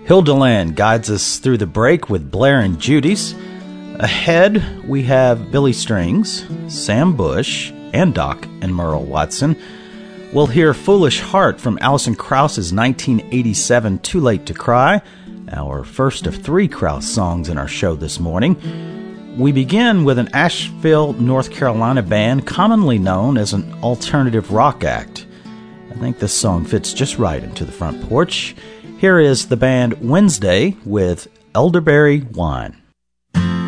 Hildeland guides us through the break with Blair and Judy's. Ahead, we have Billy Strings, Sam Bush, and Doc and Merle Watson. We'll hear Foolish Heart from Alison Krauss's 1987 Too Late to Cry, our first of 3 Krauss songs in our show this morning. We begin with an Asheville, North Carolina band commonly known as an alternative rock act. I think this song fits just right into the front porch. Here is the band Wednesday with Elderberry Wine.